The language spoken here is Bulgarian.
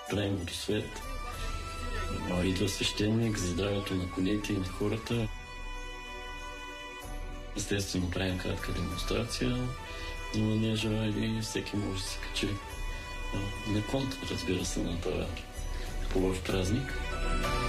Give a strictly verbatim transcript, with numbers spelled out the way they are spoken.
правим водосвет. Идва свещеник за здравето на конете и на хората. Естествено, правим кратка демонстрация, но не е желание и всеки може да се качи на конт, разбира се, на това хубав празник.